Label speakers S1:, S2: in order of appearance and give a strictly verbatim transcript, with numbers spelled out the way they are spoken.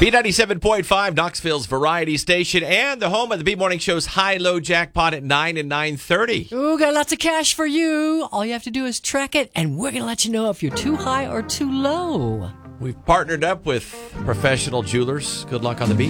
S1: B ninety-seven point five, Knoxville's variety station, and the home of the B-Morning Show's high-low jackpot at nine and nine thirty.
S2: Ooh, got lots of cash for you. All you have to do is track it, and we're going to let you know if you're too high or too low.
S1: We've partnered up with professional jewelers. Good luck on the beat.